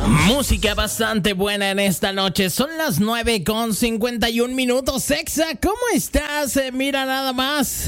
Música bastante buena en esta noche. Son las 9:51. Exa, ¿cómo estás? Mira nada más.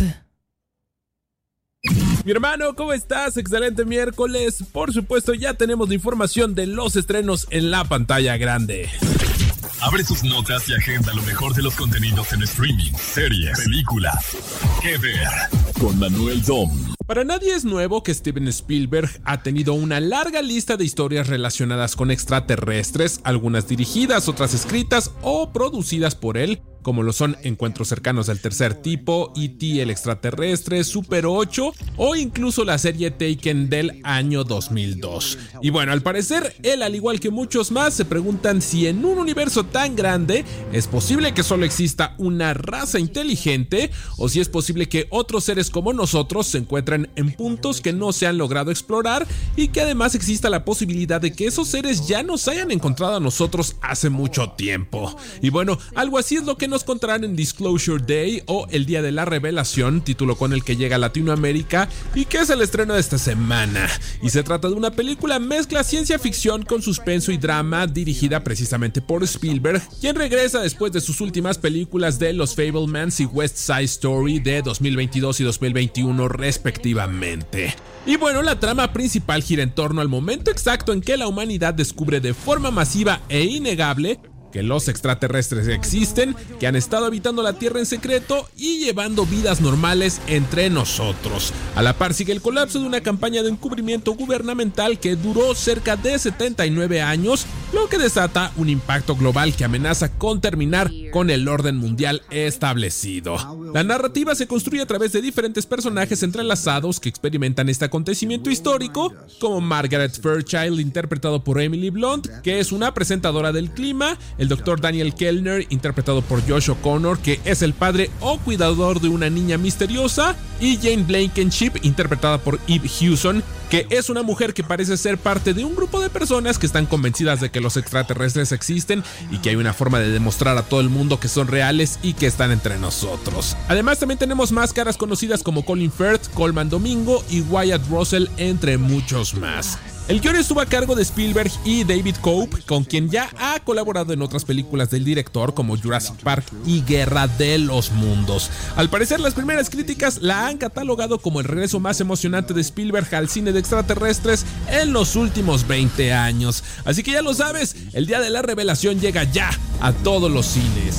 Mi hermano, ¿cómo estás? Excelente miércoles. Por supuesto, ya tenemos la información de los estrenos en la pantalla grande. Abre sus notas y agenda lo mejor de los contenidos en streaming, series, películas. ¿Qué ver? Con Manuel Dom. Para nadie es nuevo que Steven Spielberg ha tenido una larga lista de historias relacionadas con extraterrestres, algunas dirigidas, otras escritas o producidas por él, como lo son Encuentros cercanos del tercer tipo, E.T. el extraterrestre, Super 8 o incluso la serie Taken del año 2002. Y bueno, al parecer, él al igual que muchos más se preguntan si en un universo tan grande es posible que solo exista una raza inteligente o si es posible que otros seres como nosotros se encuentren en puntos que no se han logrado explorar y que además exista la posibilidad de que esos seres ya nos hayan encontrado a nosotros hace mucho tiempo. Y bueno, algo así es lo que nos contarán en Disclosure Day o El Día de la Revelación, título con el que llega a Latinoamérica y que es el estreno de esta semana. Y se trata de una película mezcla ciencia ficción con suspenso y drama, dirigida precisamente por Spielberg, quien regresa después de sus últimas películas de Los Fabelmans y West Side Story de 2022 y 2021 respectivamente. Y bueno, la trama principal gira en torno al momento exacto en que la humanidad descubre de forma masiva e innegable que los extraterrestres existen, que han estado habitando la Tierra en secreto y llevando vidas normales entre nosotros. A la par sigue el colapso de una campaña de encubrimiento gubernamental que duró cerca de 79 años, lo que desata un impacto global que amenaza con terminar con el orden mundial establecido. La narrativa se construye a través de diferentes personajes entrelazados que experimentan este acontecimiento histórico, como Margaret Fairchild, interpretado por Emily Blunt, que es una presentadora del clima, el Dr. Daniel Kellner, interpretado por Josh O'Connor, que es el padre o cuidador de una niña misteriosa, y Jane Blankenship, interpretada por Eve Hewson, que es una mujer que parece ser parte de un grupo de personas que están convencidas de que los extraterrestres existen y que hay una forma de demostrar a todo el mundo que son reales y que están entre nosotros. Además, también tenemos más caras conocidas como Colin Firth, Coleman Domingo y Wyatt Russell, entre muchos más. El guion estuvo a cargo de Spielberg y David Cope, con quien ya ha colaborado en otras películas del director como Jurassic Park y Guerra de los Mundos. Al parecer, las primeras críticas la han catalogado como el regreso más emocionante de Spielberg al cine de extraterrestres en los últimos 20 años. Así que ya lo sabes, el Día de la Revelación llega ya a todos los cines.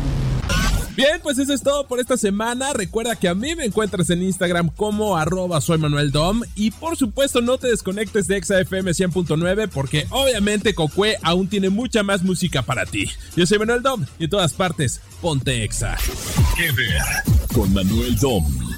Bien, pues eso es todo por esta semana. Recuerda que a mí me encuentras en Instagram como @soymanueldom y por supuesto no te desconectes de Exa FM 100.9 porque obviamente Cocue aún tiene mucha más música para ti. Yo soy Manuel Dom y en todas partes ponte Exa. ¿Qué ver? Con Manuel Dom.